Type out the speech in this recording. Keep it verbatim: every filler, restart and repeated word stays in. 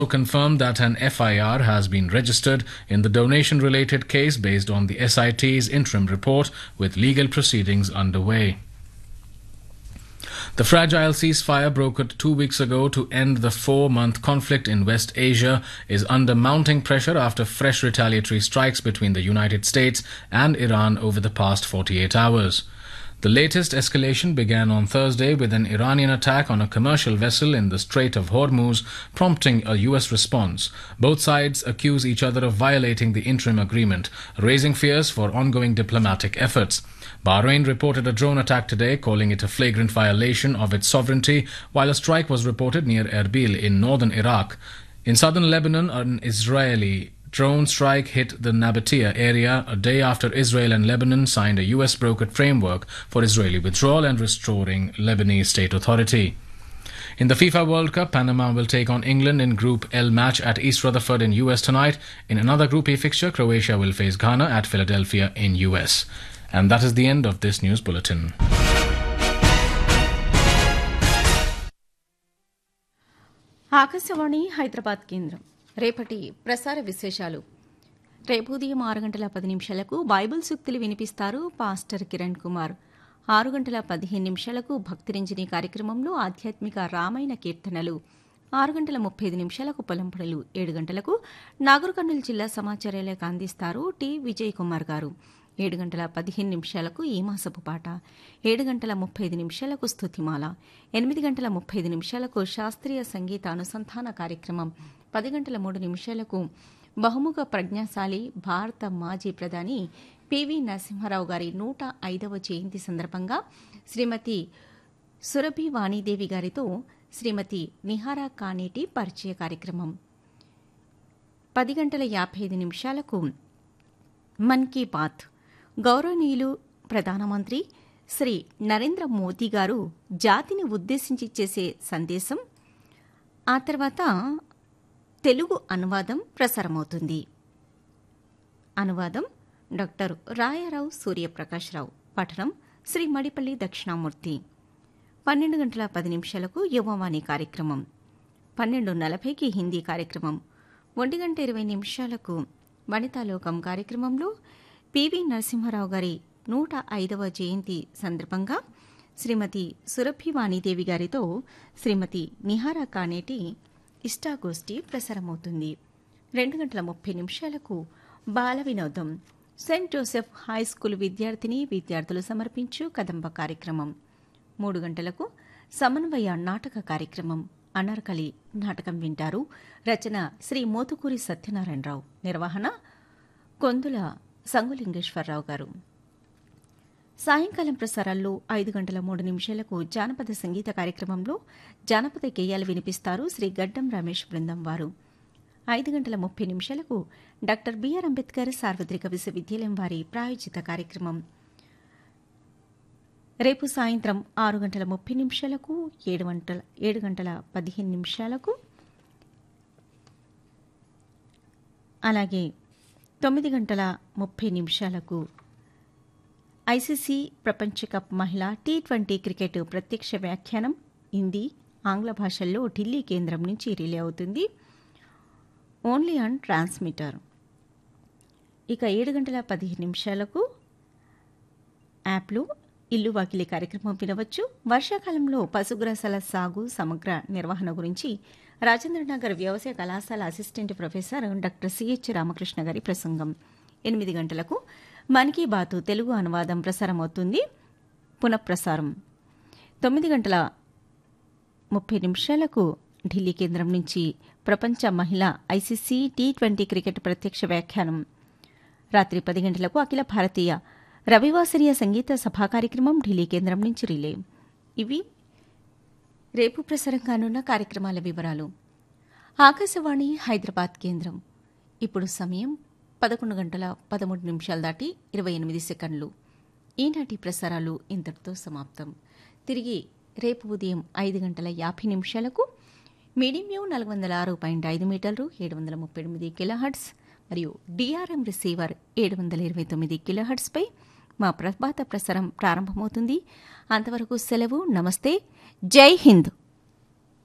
confirmed that an F I R has been registered in the donation-related case based on the S I T's interim report, with legal proceedings underway. The fragile ceasefire brokered two weeks ago to end the four-month conflict in West Asia is under mounting pressure after fresh retaliatory strikes between the United States and Iran over the past forty-eight hours. The latest escalation began on Thursday with an Iranian attack on a commercial vessel in the Strait of Hormuz, prompting a U S response. Both sides accuse each other of violating the interim agreement, raising fears for ongoing diplomatic efforts. Bahrain reported a drone attack today, calling it a flagrant violation of its sovereignty, while a strike was reported near Erbil in northern Iraq. In southern Lebanon, an Israeli drone strike hit the Nabatea area a day after Israel and Lebanon signed a U S-brokered framework for Israeli withdrawal and restoring Lebanese state authority. In the FIFA World Cup, Panama will take on England in Group L match at East Rutherford in U S tonight. In another Group E fixture, Croatia will face Ghana at Philadelphia in U S. And that is the end of this news bulletin. Akashvani Hyderabad కేంద్రం రేపటి ప్రసార విశేషాలు. రేపు ఉదయం ఆరు గంటల పది నిమిషాలకు బైబిల్ సూక్తులు వినిపిస్తారు పాస్టర్ కిరణ్ కుమార్. ఆరు గంటల పదిహేను నిమిషాలకు భక్తిరంజని కార్యక్రమంలో ఆధ్యాత్మిక రామాయణ కీర్తనలు. ఆరు గంటల ముప్పై ఐదు నిమిషాలకు పొలం పనులు. ఏడు గంటలకు నాగర్ కర్నూలు జిల్లా సమాచారాలకు అందిస్తారు టి విజయ్ కుమార్ గారు. ఏడు గంటల పదిహేను నిమిషాలకు ఈ మాసపు పాట. ఏడు గంటల ముప్పై ఐదు నిమిషాలకు స్తుతిమాల. ఎనిమిది గంటల ముప్పై ఐదు నిమిషాలకు శాస్త్రీయ సంగీత అనుసంధాన కార్యక్రమం. పది గంటల మూడు నిమిషాలకు బహుముఖ ప్రజ్ఞాశాలి భారత మాజీ ప్రధాని పివి నరసింహారావు గారి నూట ఐదవ జయంతి సందర్భంగా శ్రీమతి సురభి వాణీదేవి గారితో శ్రీమతి నిహారా కానేటి పరిచయ కార్యక్రమం. పది గంటల యాభై ఐదు నిమిషాలకు మన్ కీ బాత్. గౌరవనీయులు ప్రధానమంత్రి శ్రీ నరేంద్ర మోదీ గారు జాతిని ఉద్దేశించి చేసే సందేశం, ఆ తర్వాత తెలుగు అనువాదం ప్రసారమవుతుంది. అనువాదం డాక్టర్ రాయారావు సూర్యప్రకాశ్రావు. పఠనం శ్రీ మడిపల్లి దక్షిణామూర్తి. పన్నెండు గంటల పది నిమిషాలకు యువవాణి కార్యక్రమం. పన్నెండు నలభైకి హిందీ కార్యక్రమం. ఒంటి గంట ఇరవై నిమిషాలకు వనితాలోకం కార్యక్రమంలో పివి నరసింహారావు గారి నూట ఐదవ జయంతి సందర్భంగా శ్రీమతి సురభి వాణీదేవి గారితో శ్రీమతి నిహారా కానేటి ఇష్టాగోష్ఠి ప్రసారమవుతుంది. రెండు గంటల ముప్పై నిమిషాలకు బాల వినోదం. సెయింట్ జోసెఫ్ హై స్కూల్ విద్యార్థిని విద్యార్థులు సమర్పించు కదంబ కార్యక్రమం. మూడు గంటలకు సమన్వయ నాటక కార్యక్రమం అనార్కలి నాటకం వింటారు. రచన శ్రీ మోతుకూరి సత్యనారాయణరావు. నిర్వహణ కొందుల సంగులింగేశ్వరరావు గారు. సాయంకాలం ప్రసారాల్లో ఐదు గంటల మూడు నిమిషాలకు జానపద సంగీత కార్యక్రమంలో జానపద గేయాలు వినిపిస్తారు శ్రీ గడ్డం రమేష్ బృందం వారు. ఐదు గంటల ముప్పై నిమిషాలకు డాక్టర్ బిఆర్ అంబేద్కర్ సార్వత్రిక విశ్వవిద్యాలయం వారి ప్రాయోజిత కార్యక్రమం. రేపు సాయంత్రం ఆరు గంటల ముప్పై నిమిషాలకు ఏడు గంటల ఏడు గంటల పదిహేను నిమిషాలకు అలాగే తొమ్మిది గంటల ముప్పై నిమిషాలకు ఐసీసీ ప్రపంచ కప్ మహిళా టీ ట్వంటీ క్రికెట్ ప్రత్యక్ష వ్యాఖ్యానం హిందీ, ఆంగ్ల భాషల్లో ఢిల్లీ కేంద్రం నుంచి రిలే అవుతుంది. Only on transmitter. ఇక ఏడు గంటల పదిహేను నిమిషాలకు యాప్లు ఇల్లు వాకిలి కార్యక్రమం వినవచ్చు. వర్షాకాలంలో పశుగ్రాసాల సాగు సమగ్ర నిర్వహణ గురించి రాజేంద్రనగర్ వ్యవసాయ కళాశాల assistant professor doctor CH Ramakrishna గారి ప్రసంగం. ఎనిమిది గంటలకు మన్ కీ బాత్ తెలుగు అనువాదం ప్రసారమవుతుంది. పునఃప్రసారం తొమ్మిది గంటల ముప్పై నిమిషాలకు ఢిల్లీ కేంద్రం నుంచి ప్రపంచ మహిళా ఐసీసీ టీ ట్వంటీ క్రికెట్ ప్రత్యక్ష వ్యాఖ్యానం. రాత్రి పది గంటలకు అఖిల భారతీయ రవివాసరీయ సంగీత సభా కార్యక్రమం ఢిల్లీ కేంద్రం నుంచి రిలే. ఇవి రేపు ప్రసారం కానున్న కార్యక్రమాల వివరాలు. ఆకాశవాణి హైదరాబాద్ కేంద్రం. ఇప్పుడు సమయం పదకొండు గంటల పదమూడు నిమిషాలు దాటి ఇరవై ఎనిమిది సెకండ్లు. ఈనాటి ప్రసారాలు ఇంతటితో సమాప్తం. తిరిగి రేపు ఉదయం ఐదు గంటల యాభై నిమిషాలకు మీడియం వేవ్ నాలుగు వందల ఆరు పాయింట్ ఐదు మీటర్లు ఏడు వందల ముప్పై ఎనిమిది కిలోహర్ట్స్ మరియు డిఆర్ఎం రిసీవర్ ఏడు వందల ఇరవై తొమ్మిది కిలోహర్ట్స్పై మా ప్రభాత ప్రసారం ప్రారంభమవుతుంది. అంతవరకు సెలవు. నమస్తే. జై హింద్.